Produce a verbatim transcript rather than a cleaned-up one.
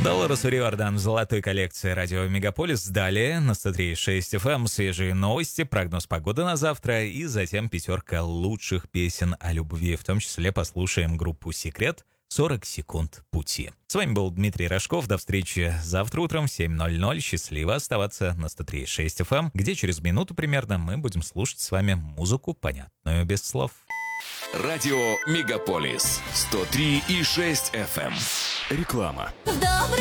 Долларус Риордан в золотой коллекции радио Мегаполис. Далее на сто три и шесть эф эм свежие новости, прогноз погоды на завтра и затем пятерка лучших песен о любви. В том числе послушаем группу «Секрет» «сорок секунд пути». С вами был Дмитрий Рожков. До встречи завтра утром в семь ноль ноль. Счастливо оставаться на сто три и шесть эф эм, где через минуту примерно мы будем слушать с вами музыку, понятную без слов. Радио Мегаполис сто три и шесть эф эм. Реклама.